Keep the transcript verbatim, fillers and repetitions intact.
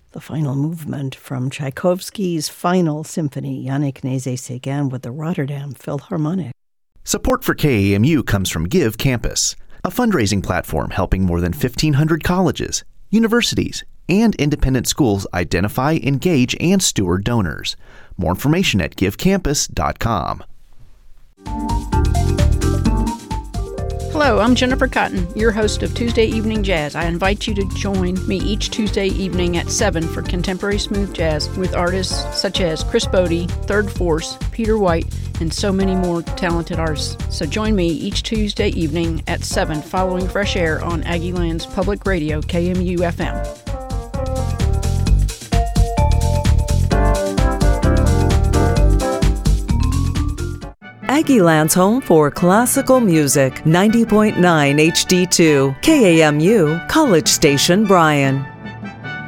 the final movement from Tchaikovsky's Final Symphony. Yannick Nézet-Séguin with the Rotterdam Philharmonic. Support for K A M U comes from Give Campus, a fundraising platform helping more than fifteen hundred colleges, universities, and independent schools identify, engage, and steward donors. More information at give campus dot com. Hello, I'm Jennifer Cotton, your host of Tuesday Evening Jazz. I invite you to join me each Tuesday evening at seven for contemporary smooth jazz with artists such as Chris Bodie, Third Force, Peter White, and so many more talented artists. So join me each Tuesday evening at seven following Fresh Air on Aggieland's Public Radio, K M U F M. Aggieland's home for classical music, ninety point nine H D two, K A M U, College Station, Bryan.